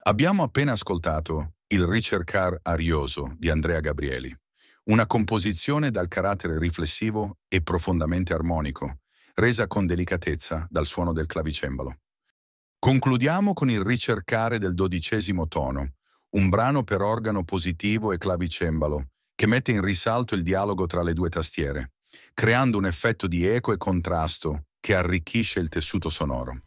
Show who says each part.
Speaker 1: Abbiamo appena ascoltato Il ricercar arioso di Andrea Gabrieli, una composizione dal carattere riflessivo e profondamente armonico, resa con delicatezza dal suono del clavicembalo. Concludiamo con il ricercare del 12° tono, un brano per organo positivo e clavicembalo, che mette in risalto il dialogo tra le due tastiere, creando un effetto di eco e contrasto che arricchisce il tessuto sonoro.